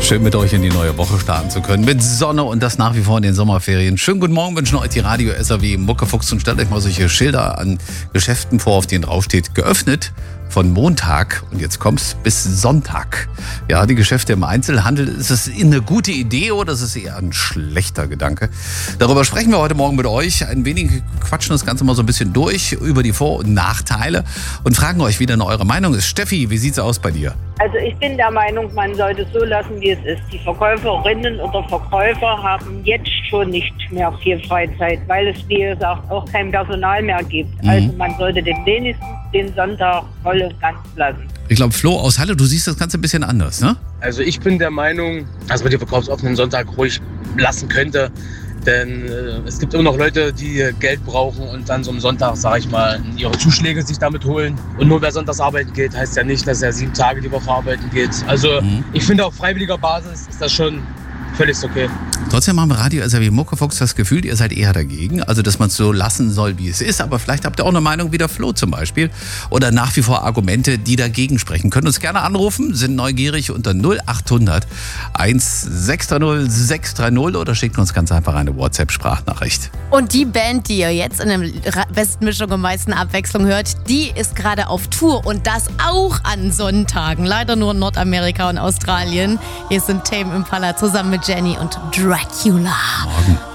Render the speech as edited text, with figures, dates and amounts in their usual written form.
Schön mit euch in die neue Woche starten zu können. Mit Sonne und das nach wie vor in den Sommerferien. Schönen guten Morgen wünschen euch die Radio SAW Muckefuchs und stellt euch mal solche Schilder an Geschäften vor, auf denen draufsteht, geöffnet von Montag, und jetzt kommt's, bis Sonntag. Ja, die Geschäfte im Einzelhandel, ist es eine gute Idee oder ist es eher ein schlechter Gedanke? Darüber sprechen wir heute Morgen mit euch. Ein wenig quatschen das Ganze mal so ein bisschen durch über die Vor- und Nachteile und fragen euch, wie denn eure Meinung ist. Steffi, wie sieht's aus bei dir? Also ich bin der Meinung, man sollte es so lassen, wie es ist. Die Verkäuferinnen oder Verkäufer haben jetzt schon nicht mehr viel Freizeit, weil es, wie gesagt, auch kein Personal mehr gibt. Also man sollte den wenigstens den Sonntag voll und ganz lassen. Ich glaube, Flo aus Halle, du siehst das Ganze ein bisschen anders, ne? Also ich bin der Meinung, dass man die verkaufsoffenen Sonntag ruhig lassen könnte. Denn es gibt immer noch Leute, die Geld brauchen und dann so am Sonntag, sage ich mal, ihre Zuschläge sich damit holen. Und nur wer sonntags arbeiten geht, heißt ja nicht, dass er 7 Tage die Woche arbeiten geht. Also ich finde, auf freiwilliger Basis ist das schon völlig okay. Trotzdem haben wir Radio SAW Muckefuchs das Gefühl, ihr seid eher dagegen. Also, dass man es so lassen soll, wie es ist. Aber vielleicht habt ihr auch eine Meinung wie der Flo zum Beispiel. Oder nach wie vor Argumente, die dagegen sprechen. Könnt uns gerne anrufen, sind neugierig unter 0800 1630 630 oder schickt uns ganz einfach eine WhatsApp-Sprachnachricht. Und die Band, die ihr jetzt in der besten Mischung und meisten Abwechslung hört, die ist gerade auf Tour. Und das auch an Sonntagen. Leider nur in Nordamerika und Australien. Hier sind Tame Impala zusammen mit Jenny und Dracula. Morgen.